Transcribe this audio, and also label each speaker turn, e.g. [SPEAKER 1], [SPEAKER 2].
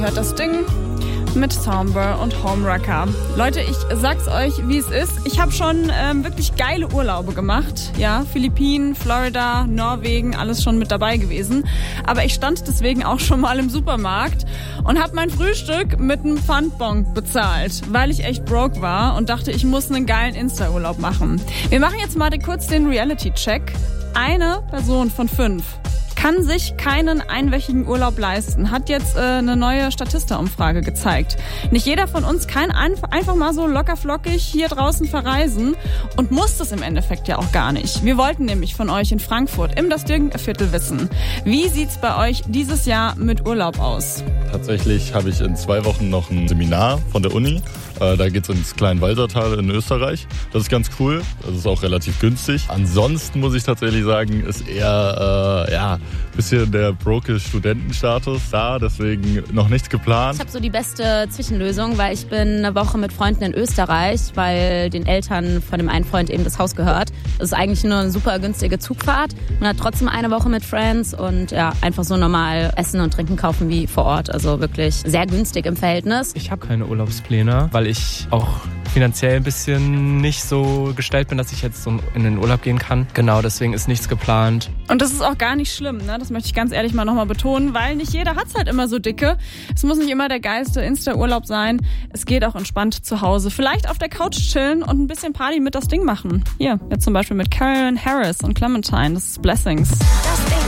[SPEAKER 1] hört das Ding mit Somber und Homewrecker. Leute, ich sag's euch, wie es ist. Ich habe schon wirklich geile Urlaube gemacht. Ja, Philippinen, Florida, Norwegen, alles schon mit dabei gewesen. Aber ich stand deswegen auch schon mal im Supermarkt und habe mein Frühstück mit einem Pfandbon bezahlt, weil ich echt broke war und dachte, ich muss einen geilen Insta-Urlaub machen. Wir machen jetzt mal kurz den Reality-Check. Eine Person von 5 kann sich keinen einwöchigen Urlaub leisten, hat jetzt eine neue Statista-Umfrage gezeigt. Nicht jeder von uns kann einfach mal so lockerflockig hier draußen verreisen und muss das im Endeffekt ja auch gar nicht. Wir wollten nämlich von euch in Frankfurt im Das Ding-Viertel wissen, wie sieht's bei euch dieses Jahr mit Urlaub aus?
[SPEAKER 2] Tatsächlich habe ich in 2 Wochen noch ein Seminar von der Uni. Da geht's ins Kleinwalsertal in Österreich. Das ist ganz cool. Das ist auch relativ günstig. Ansonsten muss ich tatsächlich sagen, ist eher bisschen der broke Studentenstatus da. Deswegen noch nichts geplant.
[SPEAKER 3] Ich habe so die beste Zwischenlösung, weil ich bin eine Woche mit Freunden in Österreich, weil den Eltern von dem einen Freund eben das Haus gehört. Das ist eigentlich nur eine super günstige Zugfahrt. Man hat trotzdem eine Woche mit Friends und ja, einfach so normal Essen und Trinken kaufen wie vor Ort. Also wirklich sehr günstig im Verhältnis.
[SPEAKER 4] Ich habe keine Urlaubspläne, weil ich auch finanziell ein bisschen nicht so gestellt bin, dass ich jetzt so in den Urlaub gehen kann. Genau, deswegen ist nichts geplant.
[SPEAKER 1] Und das ist auch gar nicht schlimm, ne? Das möchte ich ganz ehrlich mal nochmal betonen, weil nicht jeder hat's halt immer so dicke. Es muss nicht immer der geilste Insta-Urlaub sein. Es geht auch entspannt zu Hause. Vielleicht auf der Couch chillen und ein bisschen Party mit Das Ding machen. Hier, jetzt zum Beispiel mit Karen Harris und Clementine. Das ist Blessings.